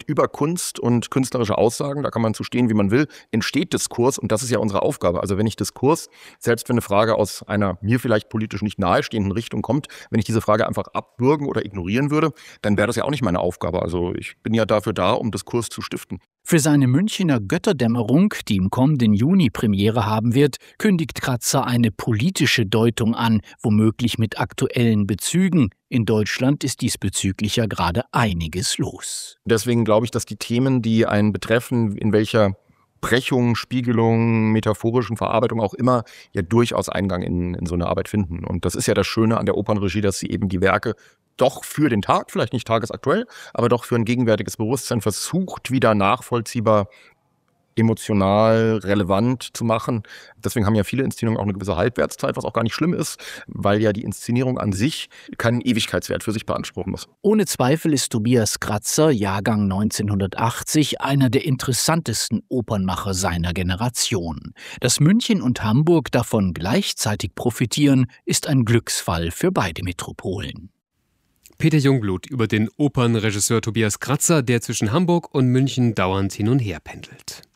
über Kunst und künstlerische Aussagen, da kann man zu stehen, wie man will, entsteht Diskurs und das ist ja unsere Aufgabe. Also wenn ich Diskurs, selbst wenn eine Frage aus einer mir vielleicht politisch nicht nahestehenden Richtung kommt, wenn ich diese Frage einfach abbürgen oder ignorieren würde, dann wäre das ja auch nicht meine Aufgabe. Also ich bin ja dafür da, um Diskurs zu stiften. Für seine Münchener Götterdämmerung, die im kommenden Juni Premiere haben wird, kündigt Kratzer eine politische Deutung an, womöglich mit aktuellen Bezügen. In Deutschland ist diesbezüglich ja gerade einiges los. Deswegen glaube ich, dass die Themen, die einen betreffen, in welcher Brechung, Spiegelung, metaphorischen Verarbeitung auch immer, ja durchaus Eingang in so eine Arbeit finden. Und das ist ja das Schöne an der Opernregie, dass sie eben die Werke doch für den Tag, vielleicht nicht tagesaktuell, aber doch für ein gegenwärtiges Bewusstsein versucht, wieder nachvollziehbar, emotional, relevant zu machen. Deswegen haben ja viele Inszenierungen auch eine gewisse Halbwertszeit, was auch gar nicht schlimm ist, weil ja die Inszenierung an sich keinen Ewigkeitswert für sich beanspruchen muss. Ohne Zweifel ist Tobias Kratzer, Jahrgang 1980, einer der interessantesten Opernmacher seiner Generation. Dass München und Hamburg davon gleichzeitig profitieren, ist ein Glücksfall für beide Metropolen. Peter Jungblut über den Opernregisseur Tobias Kratzer, der zwischen Hamburg und München dauernd hin und her pendelt.